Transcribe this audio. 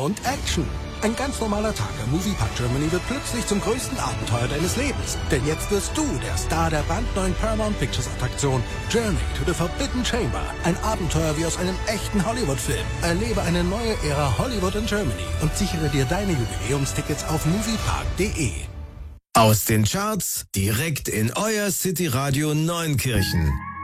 und Action. Ein ganz normaler Tag im Moviepark Germany wird plötzlich zum größten Abenteuer deines Lebens. Denn jetzt wirst du der Star der brandneuen Paramount Pictures Attraktion Journey to the Forbidden Chamber. Ein Abenteuer wie aus einem echten Hollywood-Film. Erlebe eine neue Ära Hollywood in Germany und sichere dir deine Jubiläumstickets auf moviepark.de. Aus den Charts direkt in euer City Radio Neunkirchen.